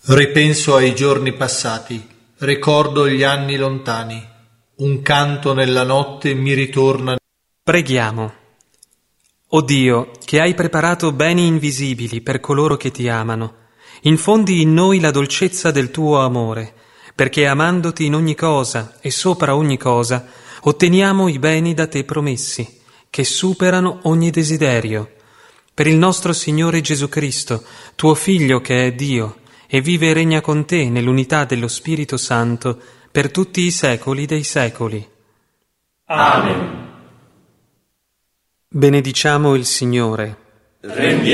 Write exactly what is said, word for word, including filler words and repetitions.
Ripenso ai giorni passati, ricordo gli anni lontani, un canto nella notte mi ritorna. Preghiamo. O Dio, che hai preparato beni invisibili per coloro che ti amano, infondi in noi la dolcezza del tuo amore, perché amandoti in ogni cosa e sopra ogni cosa, otteniamo i beni da te promessi, che superano ogni desiderio. Per il nostro Signore Gesù Cristo, tuo Figlio che è Dio, e vive e regna con te nell'unità dello Spirito Santo per tutti i secoli dei secoli. Amen. Benediciamo il Signore. Rendiamo